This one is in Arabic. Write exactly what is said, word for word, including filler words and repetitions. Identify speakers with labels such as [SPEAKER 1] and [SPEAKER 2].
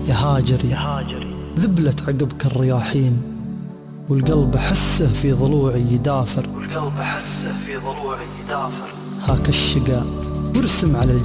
[SPEAKER 1] يا هاجري ذبلت عقبك الرياحين، والقلب أحسه في ضلوعي يدافر، والقلب أحسه في ضلوعي يدافر. هاك الشقا وارسم على